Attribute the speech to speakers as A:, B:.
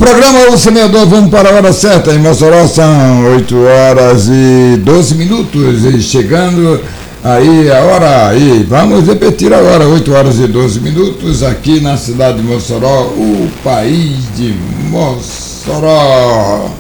A: Programa O Semeador, vamos para a hora certa. Em Mossoró são 8h12 e chegando aí a hora aí. Vamos repetir agora, 8h12 aqui na cidade de Mossoró, o país de Mossoró.